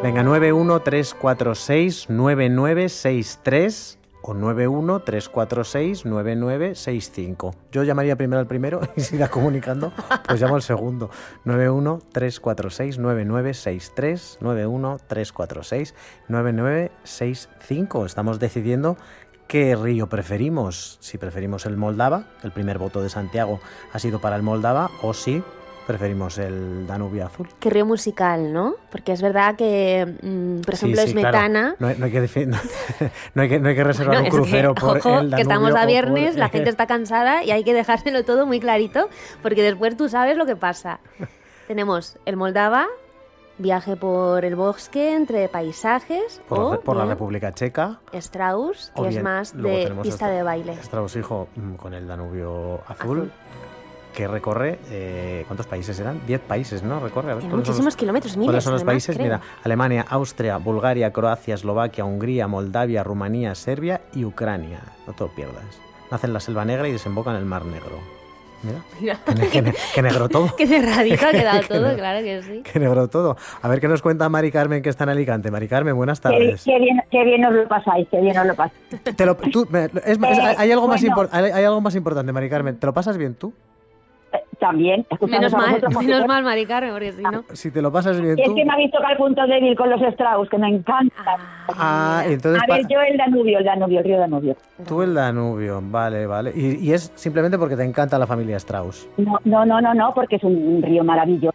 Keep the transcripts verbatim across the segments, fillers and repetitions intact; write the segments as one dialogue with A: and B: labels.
A: Venga, nueve uno tres cuatro seis nueve nueve seis tres o nueve uno tres cuatro seis nueve nueve seis cinco. Yo llamaría primero al primero y si irá comunicando, pues llamo al segundo. nueve uno tres cuatro seis nueve nueve seis tres, nueve uno tres cuatro seis nueve nueve seis cinco. Estamos decidiendo qué río preferimos. Si preferimos el Moldava, el primer voto de Santiago ha sido para el Moldava, o si preferimos el Danubio Azul.
B: Qué río musical, ¿no? Porque es verdad que, mmm, por ejemplo,
A: sí, sí,
B: Smetana...
A: Claro. No, hay, no, hay que defi- no, no, hay que, no hay que reservar
B: bueno,
A: un crucero
B: que,
A: por
B: ojo,
A: el Danubio.
B: que estamos a viernes,
A: por...
B: la gente está cansada y hay que dejárselo todo muy clarito, porque después tú sabes lo que pasa. Tenemos el Moldava, viaje por el bosque entre paisajes,
A: por,
B: o
A: la, por la
B: bien
A: República Checa.
B: Strauss, que
A: bien,
B: es más
A: luego
B: de
A: tenemos
B: pista
A: Stra-
B: de baile.
A: Strauss, hijo, con el Danubio Azul.
B: Azul.
A: Que recorre, eh, ¿cuántos países eran? Diez países, ¿no? Recorre. A ver,
B: Tiene
A: ¿cuáles son
B: muchísimos
A: los,
B: kilómetros, miles,
A: ¿cuáles son los
B: además,
A: países?
B: creo.
A: Mira, Alemania, Austria, Bulgaria, Croacia, Eslovaquia, Hungría, Moldavia, Rumanía, Serbia y Ucrania. No te lo pierdas. Nace en la Selva Negra y desemboca en el Mar Negro. Mira,
B: Mira.
A: que, ne- que, ne- que negro todo.
B: Qué cerradito ha quedado
A: Que
B: todo,
A: ne-
B: claro que sí.
A: Que negro todo. A ver qué nos cuenta Mari Carmen, que está en Alicante. Mari Carmen, buenas
C: Qué,
A: tardes.
C: qué bien, qué bien os lo pasáis, qué bien os lo pasáis.
A: Te lo- tú, me- es- es-
C: Eh,
A: hay, algo más
C: bueno.
A: impor- hay, hay algo más importante, Mari Carmen. ¿Te lo pasas bien tú?
C: Eh, También, escuchamos
B: Menos
C: a
B: mal,
C: vosotros, porque
B: menos
C: yo-
B: mal, Mari Carmen, porque si no...
A: Si te lo pasas bien
C: Es
A: tú...
C: que me habéis tocado el punto débil con los Strauss, que me encantan.
A: Ah, entonces...
C: A ver,
A: pa-
C: yo el Danubio, el Danubio, el río Danubio.
A: Tú el Danubio, vale, vale. Y, y es simplemente porque te encanta la familia Strauss.
C: No, no, no, no, no, porque es un, un río maravilloso.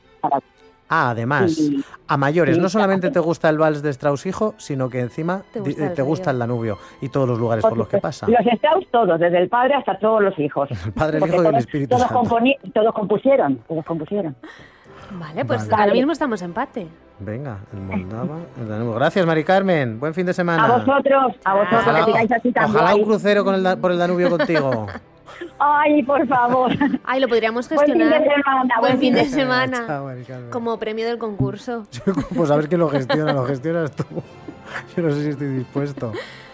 A: Ah, además,
C: Sí.
A: a mayores,
C: Sí,
A: no solamente
C: claro.
A: te gusta el vals de Strauss hijo, sino que encima
B: Te
A: di-
B: gusta el
A: te gusta
B: río.
A: el Danubio y todos los lugares por los que pasa.
C: Los Strauss todos, desde el padre hasta todos los hijos.
A: El Padre, el
C: Porque
A: Hijo y el
C: todos-
A: Espíritu
C: todos,
A: Santo.
C: componi- todos compusieron, todos compusieron.
B: Vale, pues
A: Vale.
B: ahora mismo estamos empate.
A: Venga, el Moldava, el Danubio. Gracias, Mari Carmen. Buen fin de semana.
C: A vosotros, a vosotros
A: Ojalá,
C: que sigáis así tan
A: ojalá un
C: guay.
A: crucero con el da- por el Danubio contigo.
C: Ay, por favor.
B: Ay, lo podríamos
C: Buen fin de
B: gestionar.
C: semana,
B: Buen fin de
A: Chao,
B: semana.
A: Mari Carmen.
B: Como premio del concurso.
A: Pues a ver quién lo gestiona, lo gestionas tú. Yo no sé si estoy dispuesto.